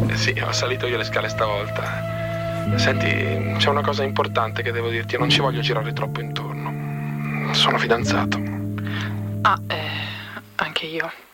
Sì, ho salito io le scale stavolta. Senti, c'è una cosa importante che devo dirti, non ci voglio girare troppo intorno. Sono fidanzato. Ah, anche io.